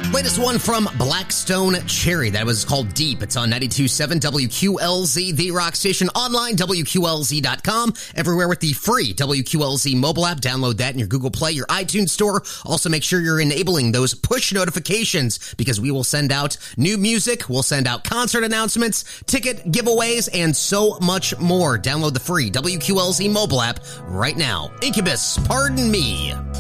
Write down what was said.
Latest one from Blackstone Cherry. That was called Deep. It's on 92.7 WQLZ, the rock station, online, WQLZ.com, everywhere with the free WQLZ mobile app. Download that in your Google Play, your iTunes store. Also, make sure you're enabling those push notifications because we will send out new music, we'll send out concert announcements, ticket giveaways, and so much more. Download the free WQLZ mobile app right now. Incubus, Pardon Me.